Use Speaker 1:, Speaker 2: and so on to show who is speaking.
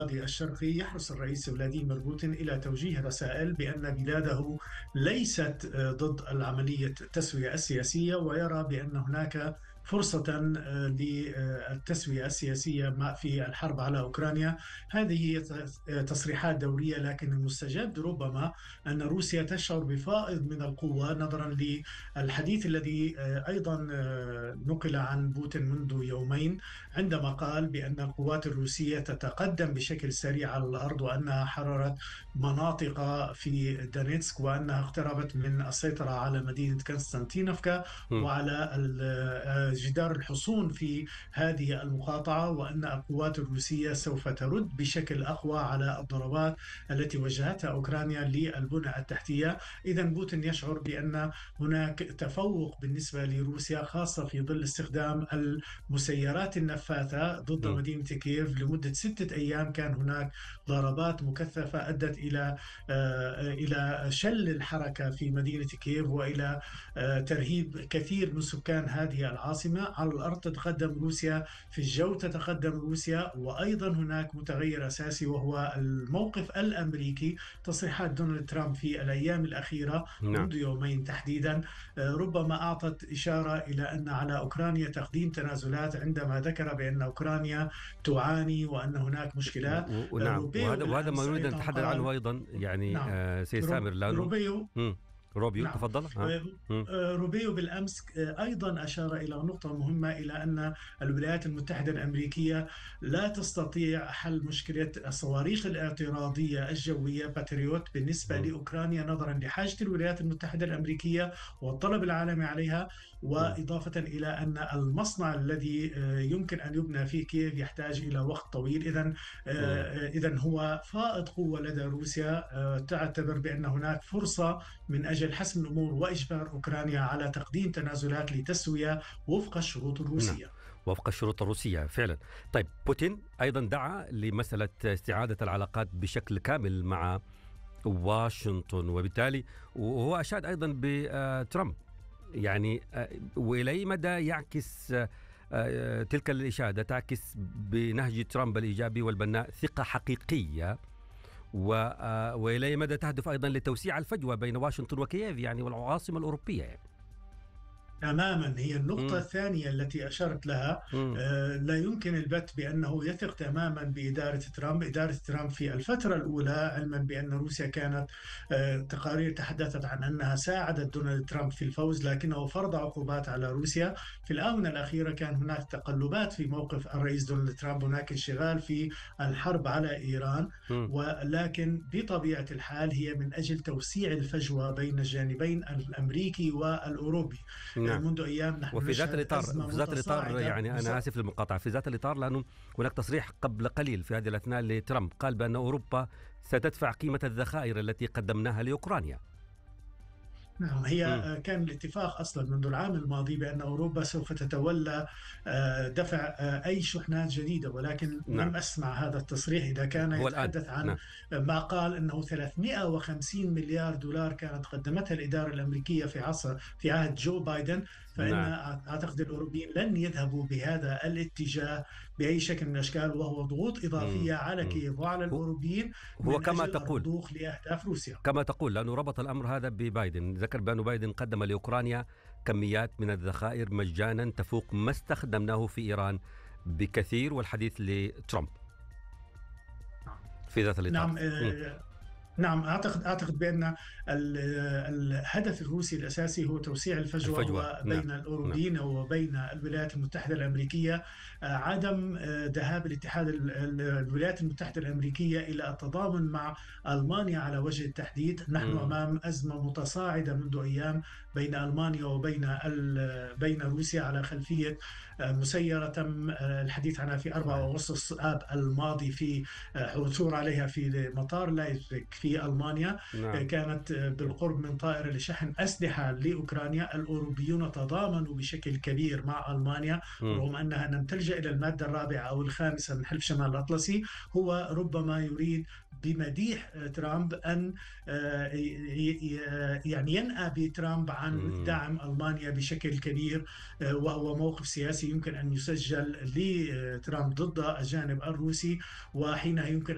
Speaker 1: الشرقي يحرص الرئيس فلاديمير بوتين إلى توجيه رسائل بأن بلاده ليست ضد العملية التسوية السياسية، ويرى بأن هناك فرصة للتسوية السياسية في الحرب على أوكرانيا. هذه تصريحات دورية، لكن المستجد ربما أن روسيا تشعر بفائض من القوة نظرا للحديث الذي أيضا نقل عن بوتين منذ يومين، عندما قال بأن القوات الروسية تتقدم بشكل سريع على الأرض، وأنها حررت مناطق في دونيتسك، وأنها اقتربت من السيطرة على مدينة كونستانتينوفكا
Speaker 2: مم.
Speaker 1: وعلى جدار الحصون في هذه المقاطعة، وأن القوات الروسية سوف ترد بشكل أقوى على الضربات التي وجهتها أوكرانيا للبنى التحتية. إذا بوتين يشعر بأن هناك تفوق بالنسبة لروسيا، خاصة في ظل استخدام المسيرات النفاثة ضد
Speaker 2: مم.
Speaker 1: مدينة كييف لمدة 6 أيام. كان هناك ضربات مكثفة أدت إلى شل الحركة في مدينة كييف، وإلى ترهيب كثير من سكان هذه العاصمة. على الأرض تتقدم روسيا، في الجو تتقدم روسيا، وأيضا هناك متغير أساسي وهو الموقف الأمريكي. تصريحات دونالد ترامب في الأيام الأخيرة
Speaker 2: نعم.
Speaker 1: منذ يومين تحديدا ربما أعطت إشارة إلى أن على أوكرانيا تقديم تنازلات، عندما ذكر بأن أوكرانيا تعاني وأن هناك مشكلات.
Speaker 2: ونعم،
Speaker 1: روبيو
Speaker 2: وهذا ما
Speaker 1: بالأمس
Speaker 2: نريد أن
Speaker 1: أيضا
Speaker 2: نتحدث عنه
Speaker 1: قال.
Speaker 2: أيضا، يعني
Speaker 1: نعم.
Speaker 2: سيد سامر، لأنه
Speaker 1: روبيو.
Speaker 2: مم. روبيو
Speaker 1: نعم.
Speaker 2: تفضل. مم.
Speaker 1: روبيو بالأمس أيضا أشار إلى نقطة مهمة، إلى أن الولايات المتحدة الأمريكية لا تستطيع حل مشكلة الصواريخ الاعتراضية الجوية باتريوت بالنسبة
Speaker 2: مم.
Speaker 1: لأوكرانيا، نظرا لحاجة الولايات المتحدة الأمريكية والطلب العالمي عليها،
Speaker 2: مم.
Speaker 1: وإضافة إلى أن المصنع الذي يمكن أن يبنى في كييف يحتاج إلى وقت طويل.
Speaker 2: مم.
Speaker 1: إذا هو فائض قوة لدى روسيا، تعتبر بأن هناك فرصة من أجل حسم الأمور وإجبار أوكرانيا على تقديم تنازلات لتسوية وفق الشروط
Speaker 2: نعم،
Speaker 1: الروسية.
Speaker 2: وفق الشروط الروسية فعلا. طيب، بوتين أيضا دعا لمسألة استعادة العلاقات بشكل كامل مع واشنطن، وبالتالي وهو أشاد أيضا بترامب، يعني وإلى أي مدى يعكس تلك الإشادة، تعكس بنهج ترامب الإيجابي والبناء ثقة حقيقية، وإلى أي مدى تهدف أيضا لتوسيع الفجوة بين واشنطن وكييف، يعني والعاصمة الأوروبية يعني.
Speaker 1: تماما، هي النقطة
Speaker 2: مم.
Speaker 1: الثانية التي أشرت لها.
Speaker 2: مم.
Speaker 1: لا يمكن البت بأنه يثق تماما بإدارة ترامب. إدارة ترامب في الفترة الأولى، علما بأن روسيا كانت تقارير تحدثت عن أنها ساعدت دونالد ترامب في الفوز، لكنه فرض عقوبات على روسيا. في الآونة الأخيرة كان هناك تقلبات في موقف الرئيس دونالد ترامب، هناك انشغال في الحرب على إيران،
Speaker 2: مم.
Speaker 1: ولكن بطبيعة الحال هي من أجل توسيع الفجوة بين الجانبين الأمريكي والأوروبي.
Speaker 2: نعم.
Speaker 1: منذ أيام نحن
Speaker 2: وفي ذات
Speaker 1: نشهد
Speaker 2: الإطار
Speaker 1: أزمة
Speaker 2: في ذات الإطار
Speaker 1: متصاعدة.
Speaker 2: يعني أنا آسف للمقاطعة، في ذات الإطار، لأنه هناك تصريح قبل قليل في هذه الأثناء لترامب، قال بأن أوروبا ستدفع قيمة الذخائر التي قدمناها لأوكرانيا.
Speaker 1: نعم،
Speaker 2: مم.
Speaker 1: هي كان الاتفاق أصلا منذ العام الماضي بأن أوروبا سوف تتولى دفع أي شحنات جديدة، ولكن
Speaker 2: نعم.
Speaker 1: لم أسمع هذا التصريح. إذا كان
Speaker 2: هو الآن.
Speaker 1: يتحدث عن
Speaker 2: نعم.
Speaker 1: ما قال أنه 350 مليار دولار كانت قدمتها الإدارة الأمريكية في عهد جو بايدن، فإن
Speaker 2: نعم.
Speaker 1: أعتقد الأوروبيين لن يذهبوا بهذا الاتجاه بأي شكل من الأشكال، وهو ضغوط
Speaker 2: مم.
Speaker 1: إضافية على
Speaker 2: مم.
Speaker 1: كييف وعلى
Speaker 2: هو
Speaker 1: الأوروبيين
Speaker 2: هو
Speaker 1: من
Speaker 2: كما
Speaker 1: أجل
Speaker 2: تقول،
Speaker 1: الرضوخ لأهداف روسيا.
Speaker 2: لأنه ربط الأمر هذا ببايدن، ذكر بأن بايدن قدم لأوكرانيا كميات من الذخائر مجانا تفوق ما استخدمناه في إيران بكثير، والحديث لترامب في ذات الإطار.
Speaker 1: نعم. نعم، أعتقد بأن الهدف الروسي الأساسي هو توسيع الفجوة
Speaker 2: الفجوة. نعم.
Speaker 1: بين
Speaker 2: نعم.
Speaker 1: الأوروبيين وبين الولايات المتحدة الأمريكية. عدم ذهاب الولايات المتحدة الأمريكية إلى التضامن مع ألمانيا على وجه التحديد. نحن
Speaker 2: مم.
Speaker 1: أمام أزمة متصاعدة منذ أيام بين ألمانيا بين روسيا، على خلفية مسيرة تم الحديث عنها في 4
Speaker 2: صحيح.
Speaker 1: أغسطس آب الماضي، في عثور عليها في مطار لايبزيغ في ألمانيا.
Speaker 2: نعم.
Speaker 1: كانت بالقرب من طائرة لشحن أسلحة لأوكرانيا. الأوروبيون تضامنوا بشكل كبير مع ألمانيا،
Speaker 2: مم.
Speaker 1: رغم أنها لم تلجأ إلى المادة الرابعة أو الخامسة من حلف شمال الأطلسي. هو ربما يريد بمديح ترامب أن يعني ينأى بترامب عن
Speaker 2: مم.
Speaker 1: دعم ألمانيا بشكل كبير، وهو موقف سياسي يمكن أن يسجل لترامب ضد الجانب الروسي، وحينها يمكن